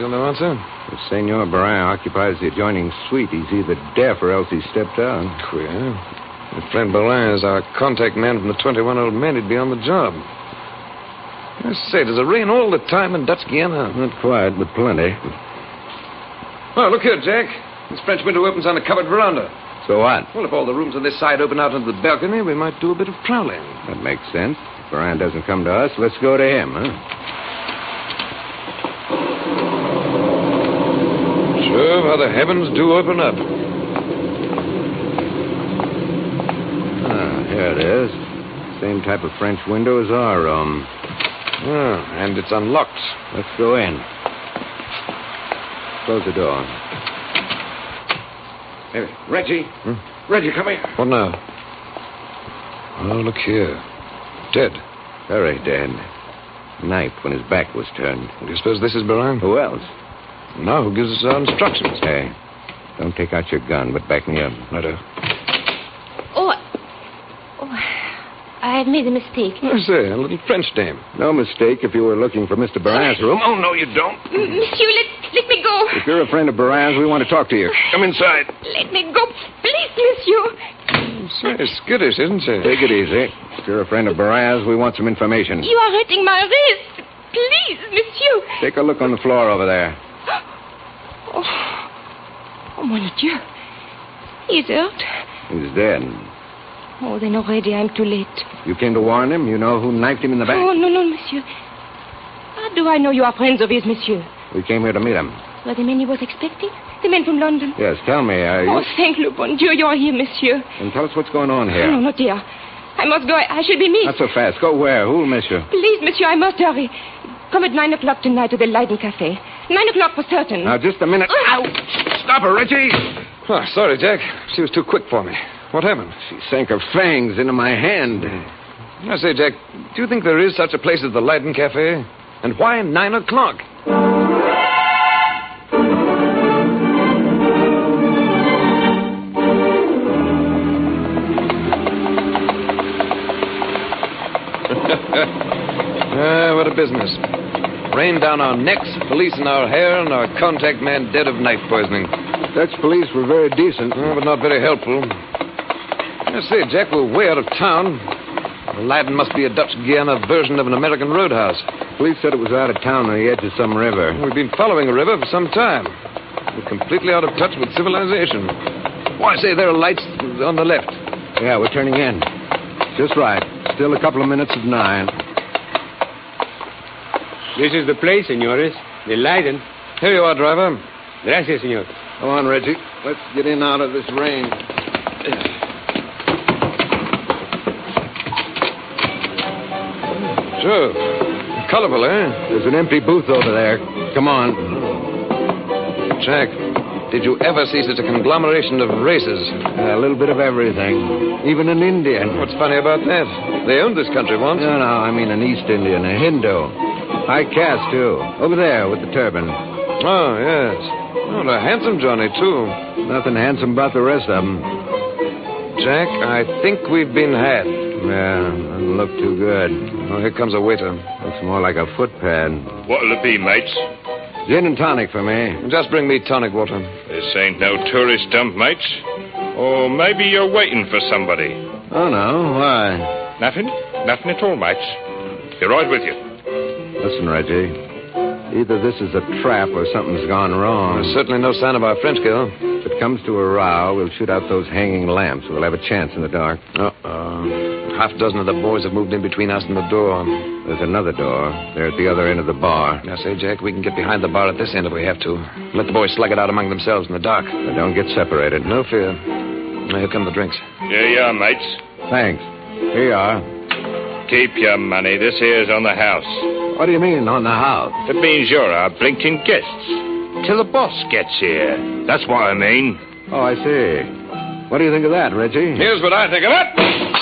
Still no answer? If Senor Baran occupies the adjoining suite, he's either deaf or else he's stepped out. Queer. If friend Baran is our contact man from the 21 Old Men, he'd be on the job. I say, does it rain all the time in Dutch Guiana? Not quite, but plenty. Oh, look here, Jack. This French window opens on a covered veranda. So what? Well, if all the rooms on this side open out into the balcony, we might do a bit of prowling. That makes sense. If Baran doesn't come to us, let's go to him, huh? Sure, how the heavens do open up. Here it is. Same type of French window as our room. And it's unlocked. Let's go in. Close the door. Hey, Reggie. Reggie, come here. What now? Oh, look here. Dead. Very dead. Knifed when his back was turned. Do you suppose this is Baran? Who else? Now, who gives us our instructions? Hey, don't take out your gun, but back me up. Righto. I've made a mistake. I say, a little French dame. No mistake if you were looking for Mr. Baran's room. Oh, no, you don't. Monsieur, let me go. If you're a friend of Baran's, we want to talk to you. Come inside. Let me go, please, monsieur. Say, skittish, isn't she? Take it easy. If you're a friend of Baran's, we want some information. You are hurting my wrist. Please, monsieur. Take a look on the floor over there. Oh, mon Dieu. He's hurt. He's dead. Oh, then already I'm too late. You came to warn him? You know who knifed him in the back? Oh, no, monsieur. How do I know you are friends of his, monsieur? We came here to meet him. Were the men he was expecting? The men from London? Yes, tell me, are you... Oh, thank le bon Dieu, you are here, monsieur. And tell us what's going on here. No, not dear. I must go. I shall be missed. Not so fast. Go where? Who'll miss you? Please, monsieur, I must hurry. Come at 9 o'clock tonight to the Leiden Cafe. 9 o'clock for certain. Now, just a minute. Ow! Stop her, Reggie! Oh, sorry, Jack. She was too quick for me. What happened? She sank her fangs into my hand. I say, Jack, do you think there is such a place as the Leiden Cafe? And why 9 o'clock? What a business. Rain down our necks, police in our hair, and our contact man dead of knife poisoning. Dutch police were very decent. But not very helpful. I say, Jack, we're way out of town. The Leiden must be a Dutch Guiana version of an American roadhouse. Police said it was out of town on the edge of some river. We've been following a river for some time. We're completely out of touch with civilization. Why, say, there are lights on the left. Yeah, we're turning in. Just right. Still a couple of minutes of 9. This is the place, senores. The Leiden. Here you are, driver. Gracias, senor. Come on, Reggie. Let's get in out of this rain. Sure. Colorful, eh? There's an empty booth over there. Come on. Jack, did you ever see such a conglomeration of races? A little bit of everything. Even an Indian. What's funny about that? They owned this country once. No, I mean an East Indian, a Hindu. High caste, too. Over there with the turban. Oh, yes. Oh, a handsome Johnny, too. Nothing handsome about the rest of them. Jack, I think we've been had. Yeah, doesn't look too good. Oh, here comes a waiter. Looks more like a footpad. What'll it be, mates? Gin and tonic for me. Just bring me tonic water. This ain't no tourist dump, mates. Or maybe you're waiting for somebody. Oh, no. Why? Nothing? Nothing at all, mates. Be right with you. Listen, Reggie. Either this is a trap or something's gone wrong. There's certainly no sign of our French girl. If it comes to a row, we'll shoot out those hanging lamps. We'll have a chance in the dark. Half a dozen of the boys have moved in between us and the door. There's another door. They're at the other end of the bar. Now, say, Jack, we can get behind the bar at this end if we have to. Let the boys slug it out among themselves in the dark. But don't get separated. No fear. Now, here come the drinks. Here you are, mates. Thanks. Here you are. Keep your money. This here's on the house. What do you mean, on the house? It means you're our blinking guests. Till the boss gets here. That's what I mean. Oh, I see. What do you think of that, Reggie? Here's what I think of it.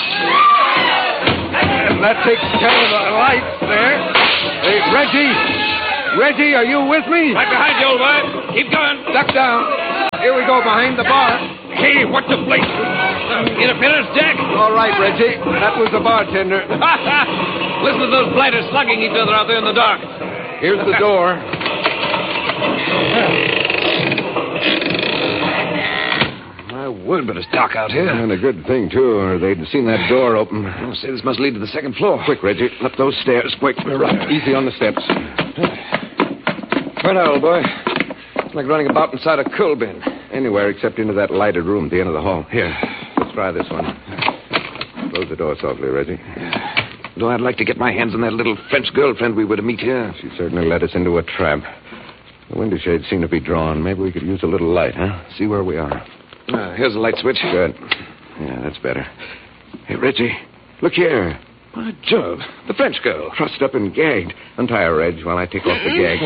That takes care of the lights there. Hey, Reggie, are you with me? Right behind you, old boy. Keep going. Duck down. Here we go, behind the bar. Hey, what the blazes? Interference, Jack? All right, Reggie. That was the bartender. Listen to those blighters slugging each other out there in the dark. Here's the door. My word, but it's dark out here. And a good thing, too, or they'd seen that door open. I'll say this must lead to the second floor. Quick, Reggie. Up those stairs. Quick. Right. Easy on the steps. Where now, old boy? It's like running about inside a coal bin. Anywhere except into that lighted room at the end of the hall. Here. Let's try this one. Close the door softly, Reggie. Though I'd like to get my hands on that little French girlfriend we were to meet here. She certainly led us into a trap. The window shades seem to be drawn. Maybe we could use a little light, huh? See where we are. Here's the light switch. Good. Yeah, that's better. Hey, Reggie, look here. By Jove, the French girl. Trussed up and gagged. Untie her, Reg, while I take off the gag.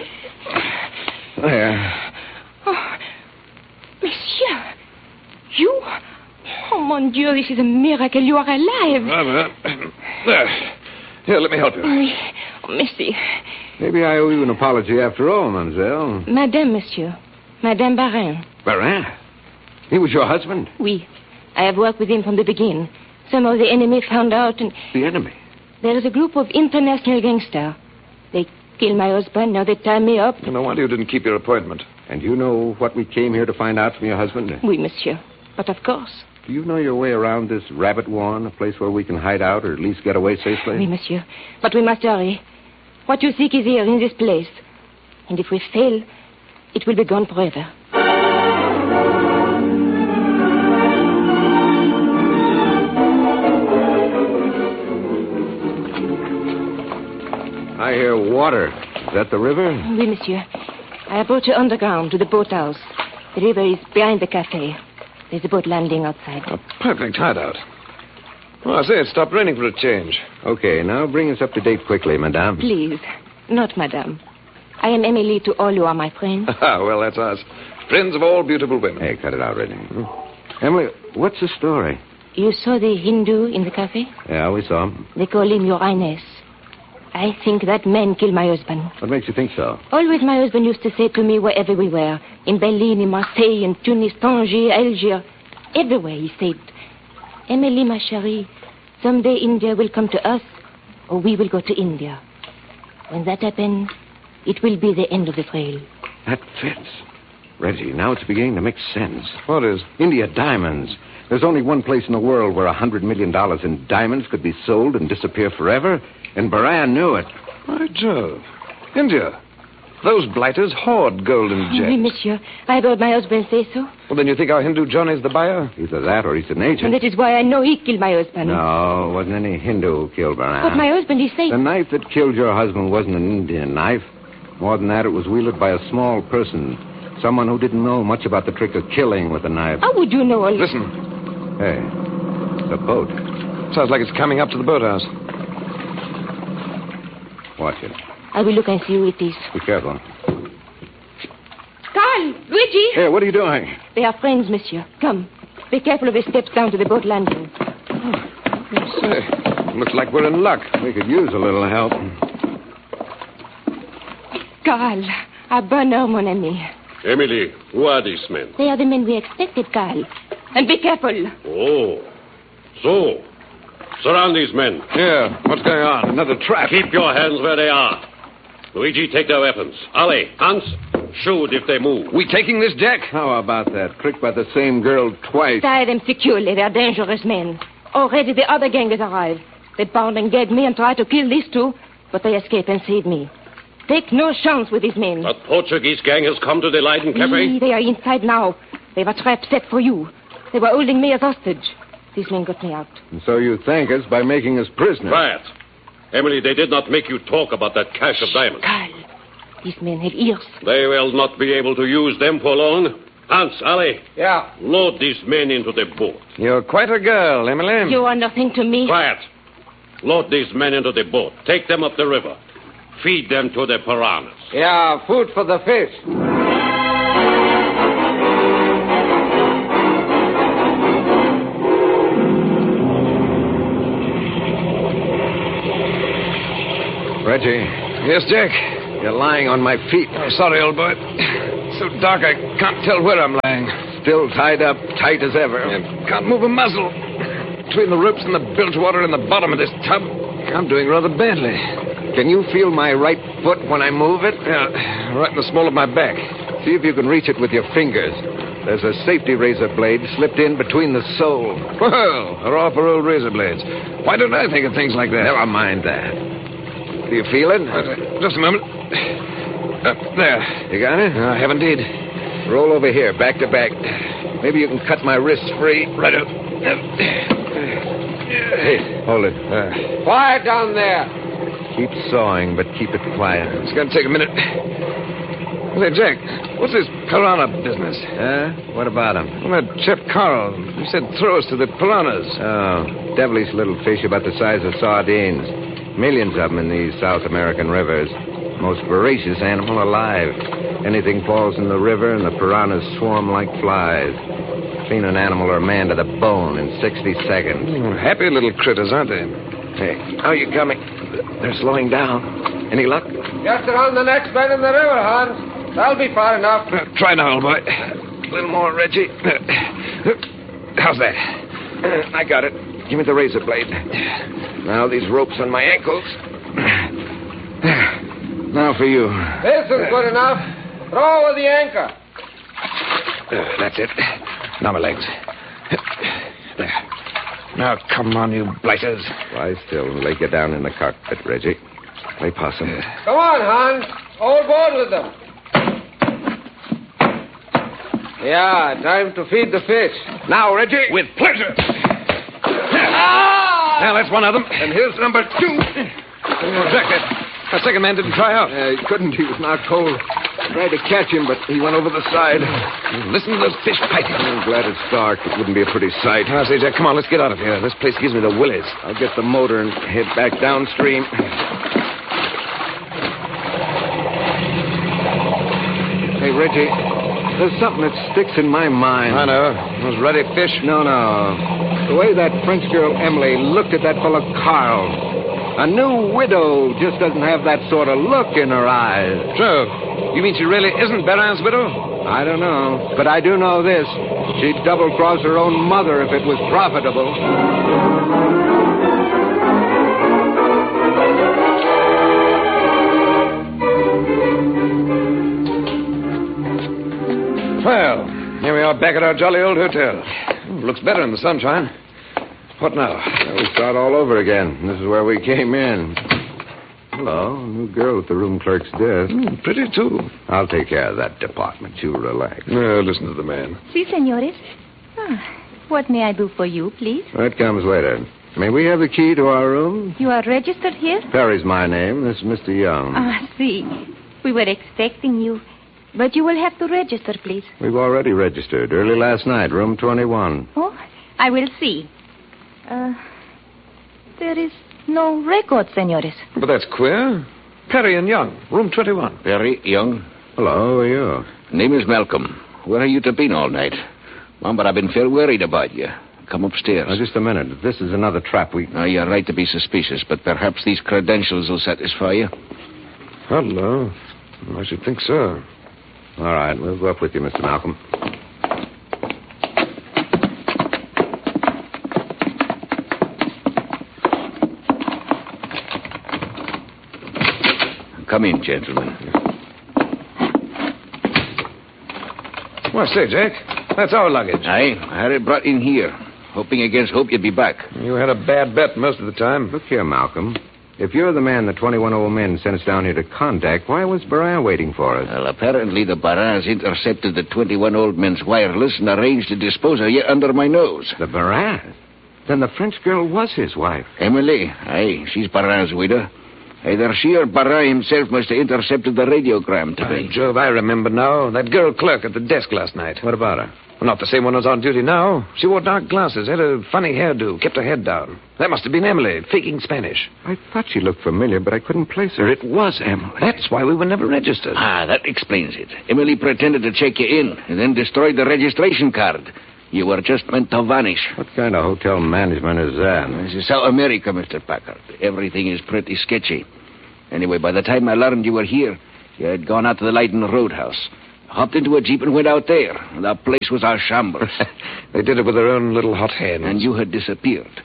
There. Oh, monsieur, you? Oh, mon Dieu, this is a miracle. You are alive. There. Here, let me help you. Oui. Oh, merci. Maybe I owe you an apology after all, mademoiselle. Madame, monsieur. Madame Barin. Barin? He was your husband? Oui. I have worked with him from the beginning. Some of the enemy found out and... The enemy? There is a group of international gangsters. They killed my husband. Now they tie me up. No wonder you didn't keep your appointment. And you know what we came here to find out from your husband? Oui, monsieur. But of course. Do you know your way around this rabbit warren, a place where we can hide out or at least get away safely? Oui, monsieur. But we must hurry. What you seek is here, in this place. And if we fail, it will be gone forever. I hear water. Is that the river? Oui, monsieur. I have brought you underground to the boathouse. The river is behind the cafe. There's a boat landing outside. A perfect hideout. Oh, I say, it stopped raining for a change. Okay, now bring us up to date quickly, madame. Please, not madame. I am Emily to all you are my friends. Well, that's us. Friends of all beautiful women. Hey, cut it out, Reggie. Emily, what's the story? You saw the Hindu in the cafe? Yeah, we saw him. They call him Your Highness. I think that man killed my husband. What makes you think so? Always my husband used to say to me wherever we were. In Berlin, in Marseille, in Tunis, Tangier, Algiers. Everywhere he said, Emily, ma chérie, someday India will come to us, or we will go to India. When that happens, it will be the end of the trail. That fits. Reggie, now it's beginning to make sense. What is? India diamonds. There's only one place in the world where $100 million in diamonds could be sold and disappear forever, and Baran knew it. By Jove. India. Those blighters hoard gold and gems. Oui, monsieur. I heard my husband say so. Well, then you think our Hindu Johnny's the buyer? Either that or he's an agent. And that is why I know he killed my husband. No, it wasn't any Hindu who killed Baran. But my husband, he said... The knife that killed your husband wasn't an Indian knife. More than that, it was wielded by a small person. Someone who didn't know much about the trick of killing with a knife. How would you know all... Listen. Hey, the boat. Sounds like it's coming up to the boathouse. Watch it. I will look and see who it is. Be careful. Carl! Luigi! Hey, what are you doing? They are friends, monsieur. Come. Be careful of the steps down to the boat landing. Say, looks like we're in luck. We could use a little help. Carl, a bonheur, mon ami. Emily, who are these men? They are the men we expected, Carl. And be careful. Oh. So, surround these men. Yeah, what's going on? Another trap. Keep your hands where they are. Luigi, take their weapons. Ali, Hans, shoot if they move. We taking this, Jack? How about that? Tricked by the same girl twice. Tie them securely. They are dangerous men. Already the other gang has arrived. They bound and gagged me and tried to kill these two, but they escaped and saved me. Take no chance with these men. That Portuguese gang has come to the Leiden Cafe? They are inside now. They have a trap set for you. They were holding me as hostage. These men got me out. And so you thank us by making us prisoners. Quiet. Emily, they did not make you talk about that cache of diamonds. Carl, these men have ears. They will not be able to use them for long. Hans, Ali. Yeah. Load these men into the boat. You're quite a girl, Emily. You are nothing to me. Quiet. Load these men into the boat. Take them up the river. Feed them to the piranhas. Yeah, food for the fish. Reggie. Yes, Jack? You're lying on my feet. Oh, sorry, old boy. It's so dark I can't tell where I'm lying. Still tied up tight as ever. I can't move a muscle. Between the ropes and the bilge water in the bottom of this tub, I'm doing rather badly. Can you feel my right foot when I move it? Yeah, right in the small of my back. See if you can reach it with your fingers. There's a safety razor blade slipped in between the sole. Well, they're all for old razor blades. Why don't I think of things like that? Never mind that. Do you feel it? Just a moment. There. You got it? I have indeed. Roll over here, back to back. Maybe you can cut my wrists free. Right up. Hey, hold it. Quiet down there. Keep sawing, but keep it quiet. It's going to take a minute. Say, Jack, what's this piranha business? What about him? Well, that chap Carl, he said throw us to the piranhas. Oh, devilish little fish about the size of sardines. Millions of them in these South American rivers. Most voracious animal alive. Anything falls in the river and the piranhas swarm like flies. Clean an animal or a man to the bone in 60 seconds. Happy little critters, aren't they? Hey, how are you coming? They're slowing down. Any luck? Just around the next bend in the river, Hans. That'll be far enough. Try now, old boy. A little more, Reggie. How's that? I got it. Give me the razor blade. Now these ropes on my ankles. Now for you. This is good enough. Throw over the anchor. That's it. Now my legs. There. Now, come on, you blighters. Lie still and lay you down in the cockpit, Reggie. Play possum. Come on, Hans. Hold board with them. Yeah, time to feed the fish. Now, Reggie. With pleasure. Ah! Now, that's one of them. And here's number 2. Oh, Jack, that second man didn't try out. He couldn't. He was knocked cold. Tried to catch him, but he went over the side. Listen to those fish piping. I'm glad it's dark. It wouldn't be a pretty sight. I say, Jack, come on, let's get out of here. This place gives me the willies. I'll get the motor and head back downstream. Hey, Reggie, there's something that sticks in my mind. I know. Those ruddy fish. No. The way that French girl Emily looked at that fellow Carl. A new widow just doesn't have that sort of look in her eyes. So, you mean she really isn't Barin's widow? I don't know, but I do know this. She'd double-cross her own mother if it was profitable. Well, here we are back at our jolly old hotel. Looks better in the sunshine. What now? Well, we start all over again. This is where we came in. Hello, new girl at the room clerk's desk. Pretty, too. I'll take care of that department. You relax. Listen to the man. Si, senores. What may I do for you, please? That comes later. May we have the key to our room? You are registered here? Perry's my name. This is Mr. Young. Si. We were expecting you. But you will have to register, please. We've already registered. Early last night, room 21. Oh, I will see. There is no record, senores. But that's queer. Perry and Young, room 21. Perry, Young. Hello, how are you? Name is Malcolm. Where have you been all night? Mom, but I've been fair worried about you. Come upstairs. Oh, just a minute. If this is another trap, You're right to be suspicious, but perhaps these credentials will satisfy you. Hello. I should think so. All right, we'll go up with you, Mr. Malcolm. Come in, gentlemen. Well, say, Jack, that's our luggage. I had it brought in here, hoping against hope you'd be back. You had a bad bet most of the time. Look here, Malcolm. If you're the man the 21 old men sent us down here to contact, why was Barin waiting for us? Well, apparently the Barins intercepted the 21 old men's wireless and arranged to dispose of you under my nose. The Barin? Then the French girl was his wife. Emily, she's Barin's widow. Either she or Barin himself must have intercepted the radiogram today. By Jove, I remember now. That girl clerk at the desk last night. What about her? Well, not the same one who's on duty now. She wore dark glasses, had a funny hairdo, kept her head down. That must have been Emily, faking Spanish. I thought she looked familiar, but I couldn't place her. It was Emily. That's why we were never registered. That explains it. Emily pretended to check you in and then destroyed the registration card. You were just meant to vanish. What kind of hotel management is that? This is South America, Mr. Packard. Everything is pretty sketchy. Anyway, by the time I learned you were here, you had gone out to the Leiden Roadhouse. Hopped into a jeep and went out there. That place was our shambles. They did it with their own little hot hands. And you had disappeared.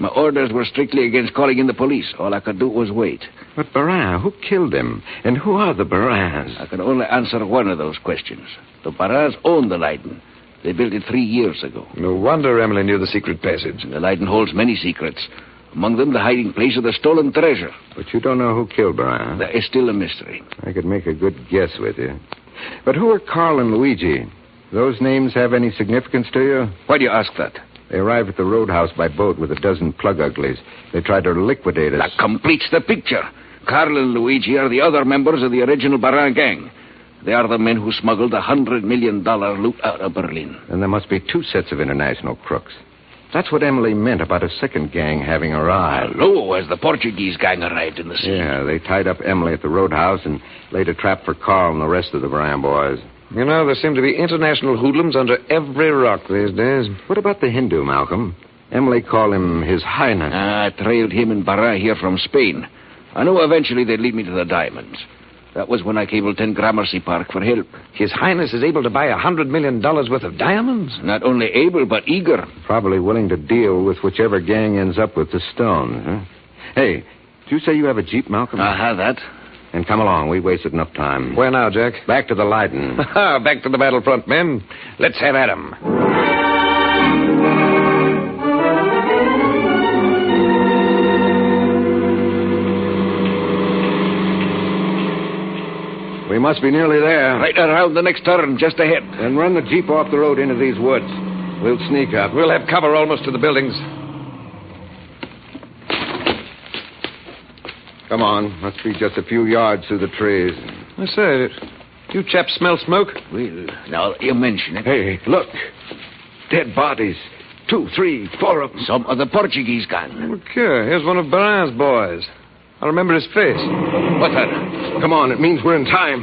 My orders were strictly against calling in the police. All I could do was wait. But Barin, who killed him? And who are the Barins? I can only answer one of those questions. The Barins own the Leiden. They built it 3 years ago. No wonder Emily knew the secret passage. The Leiden holds many secrets. Among them, the hiding place of the stolen treasure. But you don't know who killed Barin. That is still a mystery. I could make a good guess with you. But who are Carl and Luigi? Those names have any significance to you? Why do you ask that? They arrived at the roadhouse by boat with a dozen plug uglies. They tried to liquidate us. That completes the picture. Carl and Luigi are the other members of the original Barin gang. They are the men who smuggled the $100 million loot out of Berlin. And there must be 2 sets of international crooks. That's what Emily meant about a second gang having arrived. Hello, as the Portuguese gang arrived in the scene. Yeah, they tied up Emily at the roadhouse and laid a trap for Carl and the rest of the Barin boys. You know, there seem to be international hoodlums under every rock these days. What about the Hindu, Malcolm? Emily called him His Highness. I trailed him and Barin here from Spain. I knew eventually they'd lead me to the diamonds. That was when I cabled 10 Gramercy Park for help. His Highness is able to buy $100 million worth of diamonds? Not only able, but eager. Probably willing to deal with whichever gang ends up with the stones, huh? Hey, did you say you have a Jeep, Malcolm? I have that. And come along. We wasted enough time. Where now, Jack? Back to the Leiden. Back to the battlefront, men. Let's have at 'em. We must be nearly there. Right around the next turn, just ahead. Then run the Jeep off the road into these woods. We'll sneak up. We'll have cover almost to the buildings. Come on. Must be just a few yards through the trees. I say, you chaps smell smoke? Well, now you mention it. Hey, look. Dead bodies. 2, 3, 4 of them. Some of the Portuguese gang. Okay, here's one of Barin's boys. I remember his face. What's that? Come on, it means we're in time.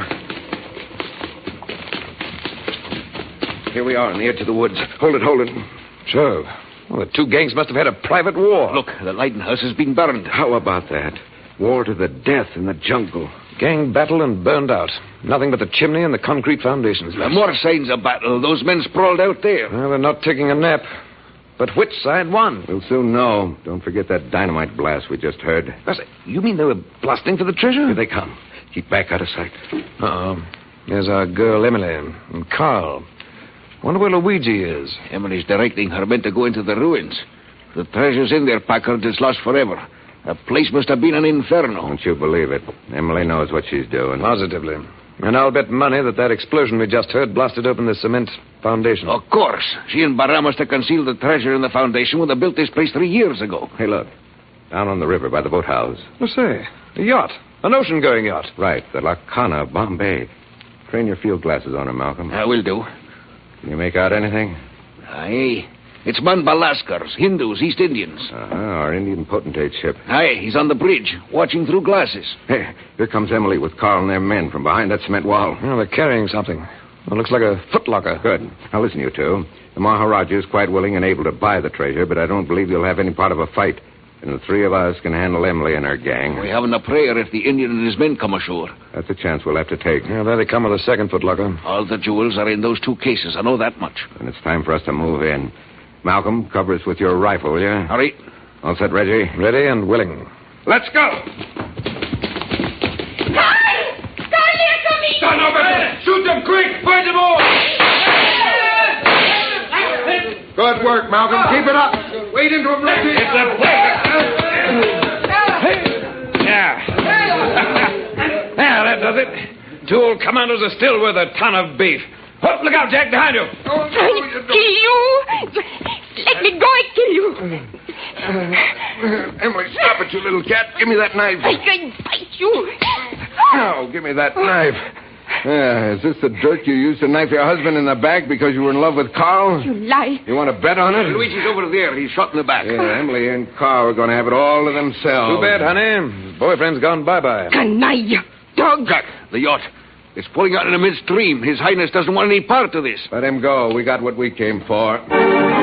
Here we are on the edge of the woods. Hold it. Sure. Well, the 2 gangs must have had a private war. Look, the Leiden house has been burned. How about that? War to the death in the jungle. Gang battle and burned out. Nothing but the chimney and the concrete foundations left. More signs of battle. Those men sprawled out there. Well, they're not taking a nap. But which side won? We'll soon know. Don't forget that dynamite blast we just heard. You mean they were blasting for the treasure? Here they come. Keep back out of sight. Uh-oh. There's our girl, Emily, and Carl. Wonder where Luigi is. Emily's directing her men to go into the ruins. The treasure's in there, Packard. It's lost forever. The place must have been an inferno. Don't you believe it. Emily knows what she's doing. Positively. And I'll bet money that explosion we just heard blasted open the cement foundation. Of course. She and Barin must have concealed the treasure in the foundation when they built this place 3 years ago. Hey, look. Down on the river by the boathouse. Let's say, a yacht. An ocean-going yacht. Right, the Lacana of Bombay. Train your field glasses on her, Malcolm. I will do. Can you make out anything? Aye. It's Manbalaskars, Hindus, East Indians. Our Indian potentate ship. Aye, he's on the bridge, watching through glasses. Hey, here comes Emily with Carl and their men from behind that cement wall. Oh, they're carrying something. It looks like a footlocker. Good. Now listen, you two. The Maharaja is quite willing and able to buy the treasure, but I don't believe you'll have any part of a fight. And the 3 of us can handle Emily and her gang. We haven't a prayer if the Indian and his men come ashore. That's a chance we'll have to take. Yeah, there they come with a second footlocker. All the jewels are in those 2 cases. I know that much. And it's time for us to move in. Malcolm, cover us with your rifle, will you? Hurry. All set, Reggie? Ready and willing. Let's go! Carl, they're coming! Stand up, Edward! Shoot them quick! Find them all! Good work, Malcolm. Keep it up. Wade into him, Reggie. It's a Yeah. Yeah, that does it. 2 old commandos are still worth a ton of beef. Oh, look out, Jack, behind you. I'll kill you! Let me go, I kill you! Emily, stop it, you little cat. Give me that knife. I can bite you! Oh, give me that knife. Is this the dirt you used to knife your husband in the back because you were in love with Carl? You lie. You want to bet on it? Luigi's over there. He's shot in the back. Yeah, Emily and Carl are going to have it all to themselves. Too bad, honey. His boyfriend's gone bye-bye. Canaille! Dog! Jack, the yacht. It's pulling out in a midstream. His Highness doesn't want any part of this. Let him go. We got what we came for.